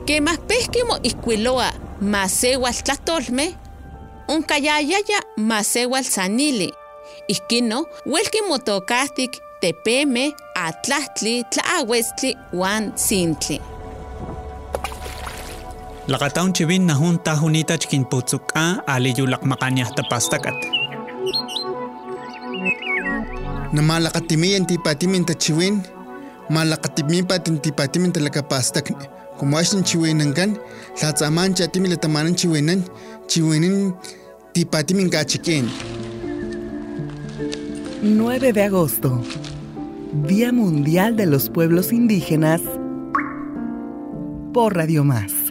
Quemah pehkimo ihkuiloa masewal tlatolmeh, onkayayaya masewal sanili. Ihkino uelki motokahtik tepemeh, atlahtli, tlaawestli uan sintli. Laqataun chivin nahun tahunita chkinputzuk'a ali yulaqmaqaniah tapastakat. Namalaqatimiyan tipatimin tachiwin, malaqatimipa tintipatimin talakapastakni. Como ashin chiwinankan, tlatzaman chatimi latamanan chiwinin tipatimin kachikin. 9 de agosto, Día Mundial de los Pueblos Indígenas, por Radio Más.